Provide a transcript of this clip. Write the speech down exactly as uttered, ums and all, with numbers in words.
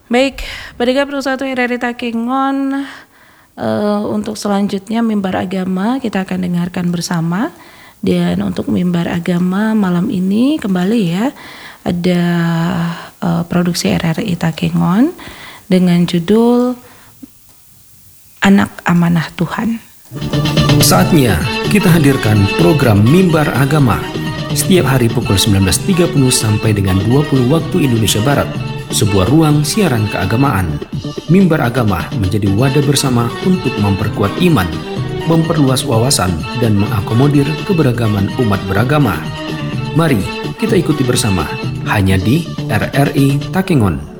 Baik, pendengar Persatu R R I Takengon, uh, untuk selanjutnya mimbar agama kita akan dengarkan bersama. Dan untuk mimbar agama malam ini kembali ya ada uh, produksi R R I Takengon dengan judul Anak Amanah Tuhan. Saatnya kita hadirkan program Mimbar Agama setiap hari pukul sembilan belas tiga puluh sampai dengan dua puluh waktu Indonesia Barat. Sebuah ruang siaran keagamaan. Mimbar Agama menjadi wadah bersama untuk memperkuat iman, memperluas wawasan, dan mengakomodir keberagaman umat beragama. Mari kita ikuti bersama hanya di R R I Takengon.